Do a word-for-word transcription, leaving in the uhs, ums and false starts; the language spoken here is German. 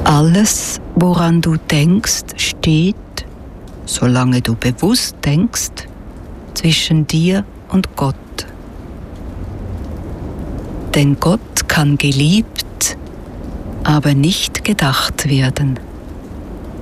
Alles, woran du denkst, steht, solange du bewusst denkst, zwischen dir und Gott. Denn Gott kann geliebt, aber nicht gedacht werden.